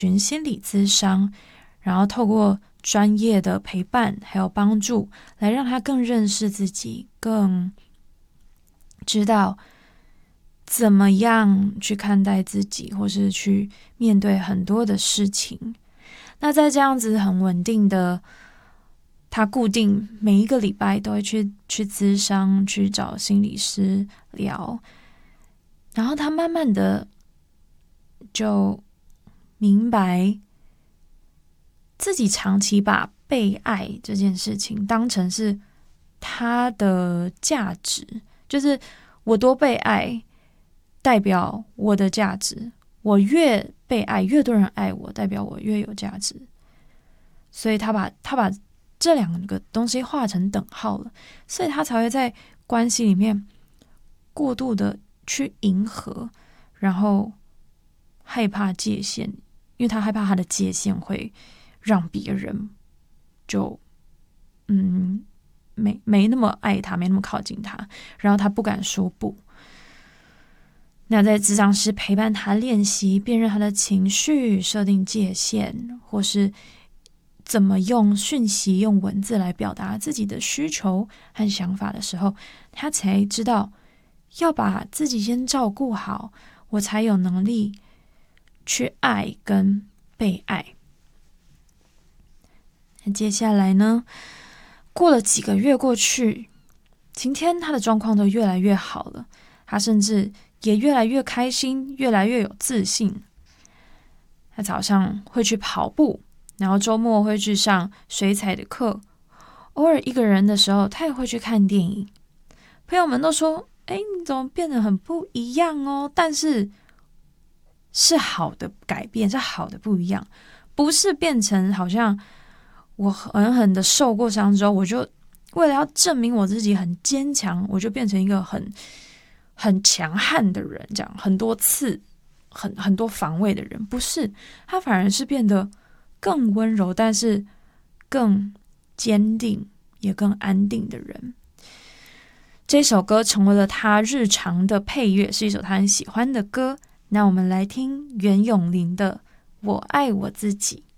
寻心理咨商，然后透过专业的陪伴还有帮助，来让他更认识自己，更知道怎么样去看待自己，或是去面对很多的事情。那在这样子很稳定的，他固定每一个礼拜都会去咨商，去找心理师聊，然后他慢慢的就明白自己长期把被爱这件事情当成是他的价值，就是我多被爱代表我的价值，我越被爱，越多人爱我，代表我越有价值。所以他把这两个东西画成等号了，所以他才会在关系里面过度的去迎合，然后害怕界限，因为他害怕他的界限会让别人就没那么爱他，没那么靠近他，然后他不敢说不。那在咨商师陪伴他练习辨认他的情绪，设定界限，或是怎么用讯息、用文字来表达自己的需求和想法的时候，他才知道要把自己先照顾好，我才有能力去爱跟被爱。那接下来呢，过了几个月过去，今天他的状况都越来越好了，他甚至也越来越开心，越来越有自信。他早上会去跑步，然后周末会去上水彩的课，偶尔一个人的时候他也会去看电影。朋友们都说你怎么变得很不一样哦，但是是好的改变，是好的不一样，不是变成好像我狠狠的受过伤之后，我就为了要证明我自己很坚强，我就变成一个很强悍的人，这样很多次很多防卫的人。不是，他反而是变得更温柔，但是更坚定也更安定的人。这首歌成为了他日常的配乐，是一首他很喜欢的歌。那我们来听袁咏琳的《我爱我自己》。